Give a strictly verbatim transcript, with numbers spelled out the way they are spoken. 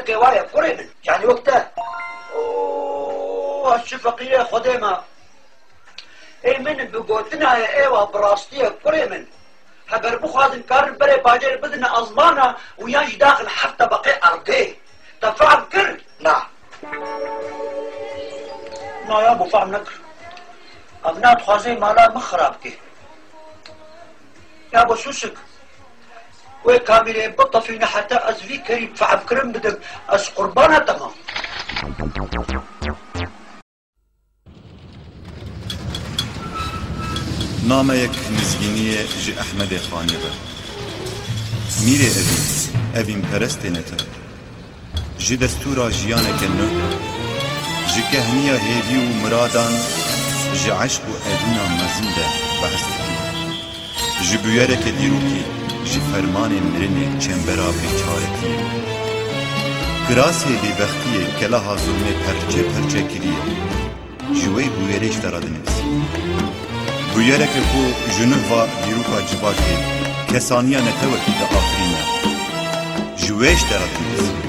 وایا کوری من یعنی وقته اوه چه فقیره خودی ما ای من بگوتنا ایوا براستی کوری من اگر بخوادن کار بره باجر بدن ازمانه و یانج داخل حتى بقي ارضي تفهم كر لا ما يا ابو فهم نكر ابنات خوازي مالا مخرابكي يا ابو سوسك وي كاميري بطة فينا حتى ازفي كريم فعب كرم بدك از قربانها تمام نامه یک نزگینی جی احمد خانی بر میره اوین اوین پرسته نتر جی دستورا جیانه کنه جی کهنیا هیوی و مرادان جی عشق و ادونا مزنده بحثتی جی بیاره که دیروکی جی فرمان مرنه چنبرا بیچارتی گراسی بیبختیه کلاها ظلمه پرچه پرچه کریه جوی بیارش درادنیسی بویره که خو جنوبا دیروکا جواکی کسانیا نتوکی دا آفرینه جویش درادنیسی